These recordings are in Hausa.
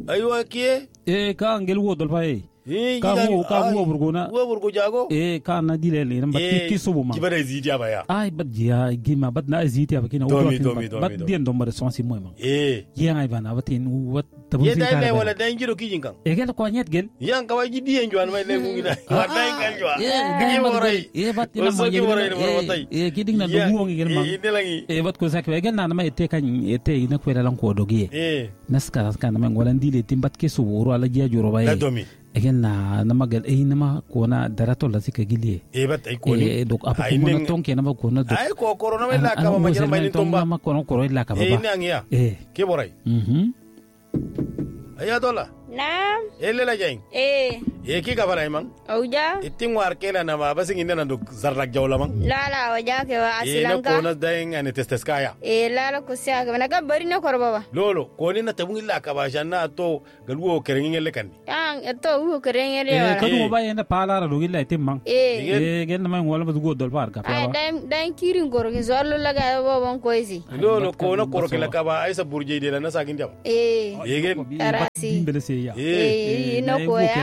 aywa kie ka ngel wo dol pay ka wo burgona wo burgo jago ka na dile le nan bat ki subu ma jibare zidia baya ay bat ya gima bat na zidia bakina wo bat dien do mare sonsi moy ma ya ay bana batin wat tabun sin ka ye wala dan jiro kijin kan gel ko nyet gel yan ka waji dien jwan may le mungi na wa dan kan jwa bat ina ma ye kiding na do mo ngi gel ma bat ko sakwe gel na ma ete kan ete ina ko la ko dogi naska kan ma ngolan dile timbat ke subu ro ala je juro bay egen na magal nama kona darato la sika gilie bat ay koni dok apa ko na tonke nama kona dok ay ko corona la ka ma jara may tomba ma kono la ka baba nangiya ke boray aya dola naam la jeng ki ka baray man auja itin war kela na ma basin inna dok zarrak jawla man la waja ke wa asilanka ko na daing ane testeskaya la ko sia ga na ga bari na korba ba lolo ko ni na tabun illa ka ba janna to galwo kerengel kan to wo kerengel ya ko mo ba yana pala ra dogilla itin man gel na man wala ba go dol par ka ay dan kirin goro ki zorlo la ga bo bon ko isi lolo ko na koro kala ka ba ay sa burje de la na sakin jam gel arasi ya no ko ya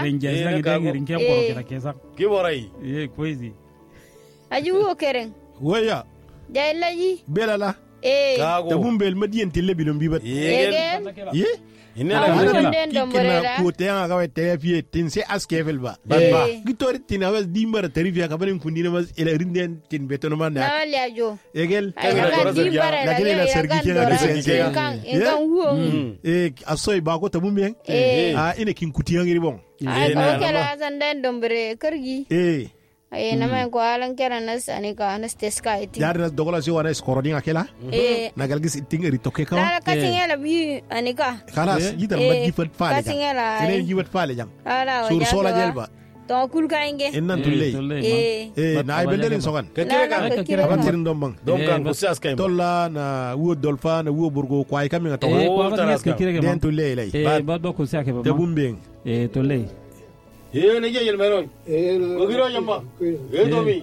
ke boray koizi aju wo keren waya jailaji belala kago tabumbel madiente lebilon bibat inela kina ko te anga ga te fie tin se askevel ba gitori tin awas dimbar tarifia ka banin kundina mas ila rinden tin betono man na liajo egel la gele la sergi ke la sense kan huo asoy ba ko tabumben ina kin kutiyangiri bon ay ko kala zanden dombre kargi ay na man ko alan kera nas anika anesteska iti yar nas dogola si wana skorodin akela nagal gis iting ri toke ka la katingela bi anika khalas yitar badji fat faale katingela ene yiwat faale jang ala sur sola jelba to kul kainge ennan tulle na ay bellerin sogan ka kire abantirin dombang kan ko sas kay tolla na wo dolfa na wo burgo ko ay kamen to den tulle lay ba do ko sake ba tabumbeng tulle ne je yel meron ko giro yamba domi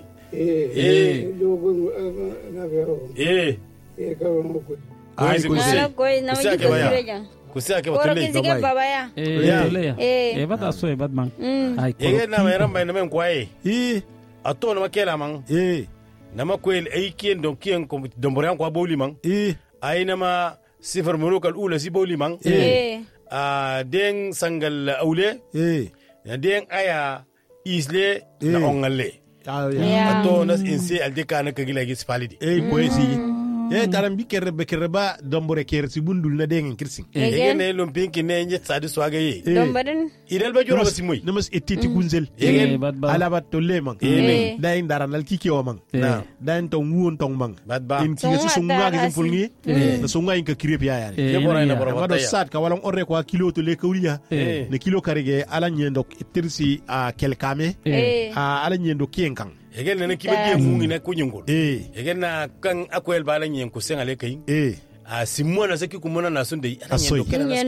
ay ko na mi ko giro kusake batule baba ya bata so e badman ay ko na meron bay na men kwae ato na makela man na makwel ay kien don kien ko domboran ko boli man ay na ma sifar muluk al ula si boli man den sangal aule na den aya isle na ongalle ato nas inse aldeka na kagila gis palidi poesi taram bi kerbe ba dombore ker si bundul na dengen kirsin ne lumpinki ne njet sadi swaga yi dombaden idel ba juro basi moy namas etiti kunzel ala bat to lemang dain daranal kike o mang dain to nguon tong mang in ki su sunga ga fulngi na sunga in ka kirep ya yani ke boray na boro wado sat ka walang orre ko kilo to le kawliya ne kilo karige ala nyendo tirsi a kelkame ala nyendo kienkan egen na kibe die mungi na kunyungol egen na kan akwel bala nyen ko sen ale kay a simona saki kumona na sunde asoy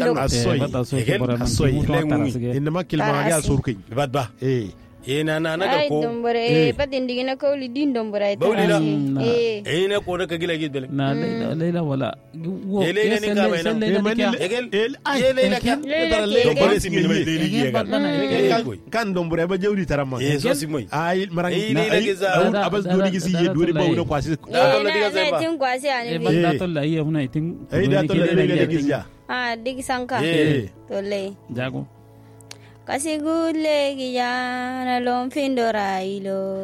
asoy inna makil ma ga surkay badba na ga ko dombore badin digina ko li din dombore ay bawlila na ko na kagila gid bele na leila wala leila ni ka bayna leila ka dombore simi ni leila kan dombore ba jawdi taramma so simoy ay marang abas doni gi si doni bawdo kwasi la diga zeba tin kwasi ani banda to la iya una itin da to la leila gi ja digi sanka to le jago Kasigule giyana lomfindora ilo